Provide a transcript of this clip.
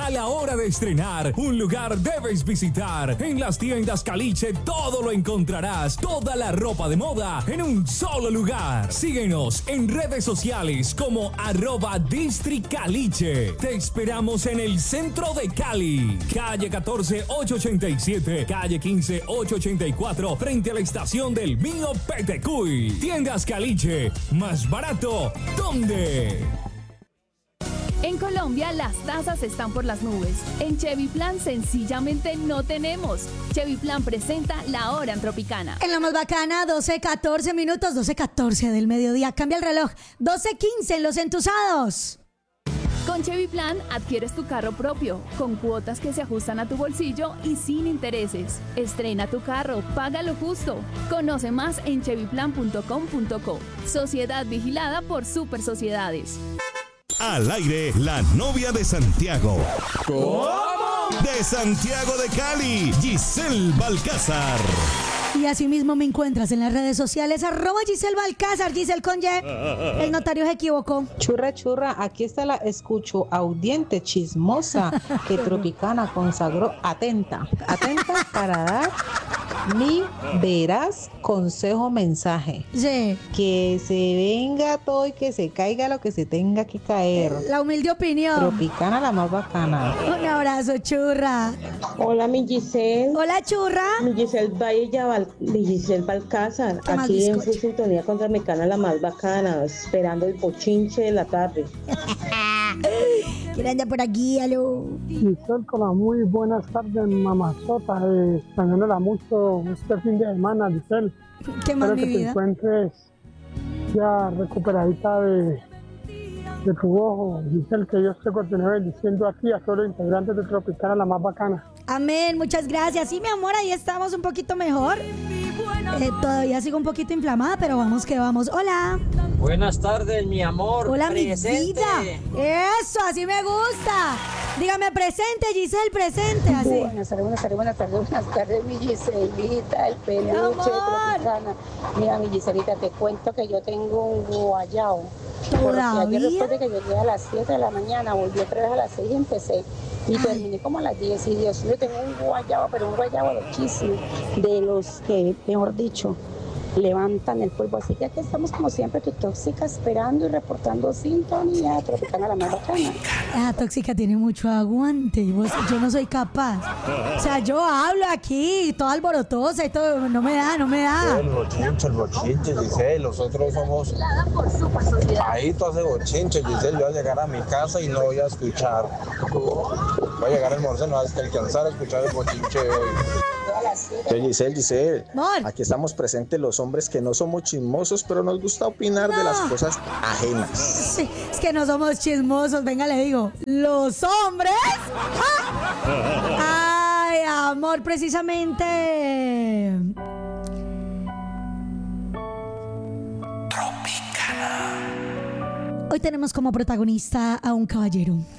a la hora de estrenar, un lugar debes visitar. En las tiendas Caliche todo lo encontrarás, toda la ropa de moda en un solo lugar. Síguenos en redes sociales como @districaliche. Te esperamos en el centro de Cali, calle 14 887, calle 15 884, frente a la estación del Mío Petecuy. Tiendas Caliche, más barato, ¿dónde? En Colombia las tasas están por las nubes. En Chevy Plan sencillamente no tenemos. Chevy Plan presenta La Hora en Tropicana. En la más bacana, 12:14 minutos, 12:14 del mediodía. Cambia el reloj, 12:15 en Los Entusados. Con Chevy Plan adquieres tu carro propio, con cuotas que se ajustan a tu bolsillo y sin intereses. Estrena tu carro, paga lo justo. Conoce más en chevyplan.com.co. Sociedad vigilada por Super Sociedades. Al aire, la novia de Santiago. ¿Cómo? De Santiago de Cali, Giselle Balcázar. Y asimismo me encuentras en las redes sociales, @Giselle Balcázar, Giselle con Y. El notario se equivocó. Churra, churra, aquí está la escucho audiente chismosa que Tropicana consagró atenta para dar mi veraz consejo mensaje. Sí. Que se venga todo y que se caiga lo que se tenga que caer. La humilde opinión. Tropicana la más bacana. Un abrazo, churra. Hola, mi Giselle. Hola, churra. Mi Giselle Giselle Balcázar. ¿Qué más Aquí en bizcocho? su sintonía con Tropicana la más bacana, esperando el bochinche de la tarde. ¿Quién anda por aquí? Aló. Giselle, con las muy buenas tardes, mamazota, extrañándola mucho este fin de semana, Giselle. ¿Qué más, Espero mi que te vida? encuentres ya recuperadita de tu ojo, Giselle, que Dios te continúe bendiciendo aquí a todos los integrantes de Tropicana, la más bacana. Amén, muchas gracias. Sí, mi amor, ahí estamos un poquito mejor. Todavía sigo un poquito inflamada, pero vamos que vamos. Hola. Buenas tardes, mi amor. Hola, presente. mi vida. Eso, así me gusta. Dígame, presente, Giselle, presente. Así. Buenas tardes, mi Giselita, el peluche Amor. Tropicana. Mira, mi Giselita, te cuento que yo tengo un guayao. Porque ayer ¿Todavía? después de que llegué a las 7 de la mañana, volví otra vez a las 6 y empecé. Y terminé como a las 10 y Dios mío, tengo un guayabo, pero un guayabo loquísimo, de los que, mejor dicho, levantan el polvo. Así que aquí estamos como siempre, tu tóxica, esperando y reportando sintonía Tropicana la más bacana. La tóxica tiene mucho aguante y yo no soy capaz. O sea, yo hablo aquí, toda alborotosa y todo, no me da. El bochinche, Giselle, nosotros somos... Ahí tú haces bochinche, Giselle, yo voy a llegar a mi casa y no voy a escuchar. Voy a llegar al almuerzo, no voy a alcanzar a escuchar el bochinche hoy. Giselle, Amor. aquí estamos presentes los hombres que no somos chismosos, pero nos gusta opinar de las cosas ajenas. Sí, es que no somos chismosos, venga, le digo. Los hombres. ¡Ah! Ay, amor, precisamente. Hoy tenemos como protagonista a un caballero.